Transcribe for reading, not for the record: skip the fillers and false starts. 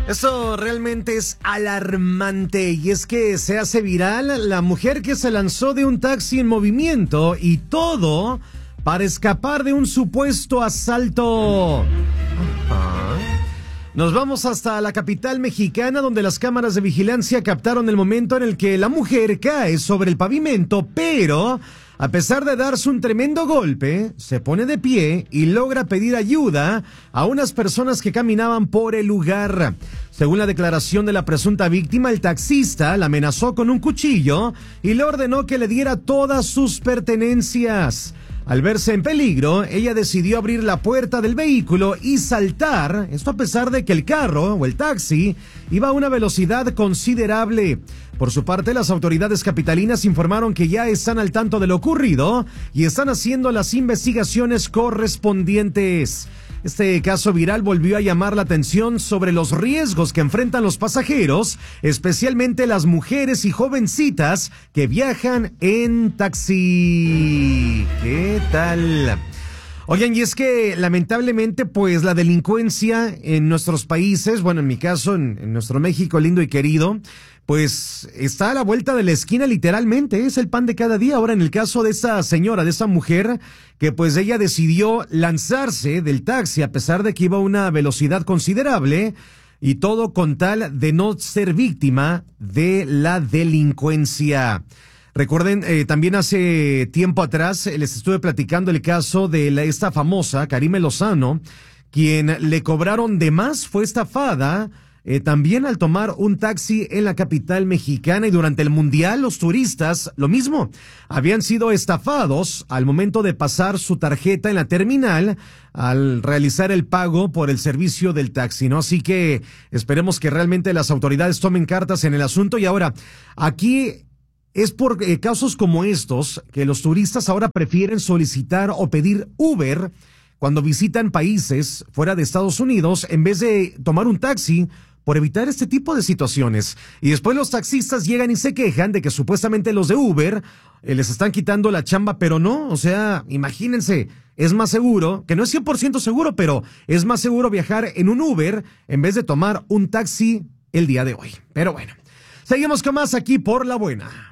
Eso realmente es alarmante y es que se hace viral la mujer que se lanzó de un taxi en movimiento y todo para escapar de un supuesto asalto. Nos vamos hasta la capital mexicana, donde las cámaras de vigilancia captaron el momento en el que la mujer cae sobre el pavimento, pero a pesar de darse un tremendo golpe, se pone de pie y logra pedir ayuda a unas personas que caminaban por el lugar. Según la declaración de la presunta víctima, el taxista la amenazó con un cuchillo y le ordenó que le diera todas sus pertenencias. Al verse en peligro, ella decidió abrir la puerta del vehículo y saltar, esto a pesar de que el carro o el taxi iba a una velocidad considerable. Por su parte, las autoridades capitalinas informaron que ya están al tanto de lo ocurrido y están haciendo las investigaciones correspondientes. Este caso viral volvió a llamar la atención sobre los riesgos que enfrentan los pasajeros, especialmente las mujeres y jovencitas que viajan en taxi. ¿Qué tal? Oigan, y es que lamentablemente pues la delincuencia en nuestros países, bueno, en mi caso en nuestro México lindo y querido, pues está a la vuelta de la esquina literalmente, es el pan de cada día. Ahora en el caso de esa señora, de esa mujer, que pues ella decidió lanzarse del taxi a pesar de que iba a una velocidad considerable y todo con tal de no ser víctima de la delincuencia. Recuerden, también hace tiempo atrás les estuve platicando el caso de esta famosa Karime Lozano, quien le cobraron de más, fue estafada también al tomar un taxi en la capital mexicana, y durante el Mundial los turistas, lo mismo, habían sido estafados al momento de pasar su tarjeta en la terminal al realizar el pago por el servicio del taxi, ¿no? Así que esperemos que realmente las autoridades tomen cartas en el asunto. Y ahora, aquí es por casos como estos que los turistas ahora prefieren solicitar o pedir Uber cuando visitan países fuera de Estados Unidos en vez de tomar un taxi, por evitar este tipo de situaciones. Y después los taxistas llegan y se quejan de que supuestamente los de Uber les están quitando la chamba, pero no, o sea, imagínense, es más seguro, que no es 100% seguro, pero es más seguro viajar en un Uber en vez de tomar un taxi el día de hoy. Pero bueno, seguimos con más aquí por La Buena.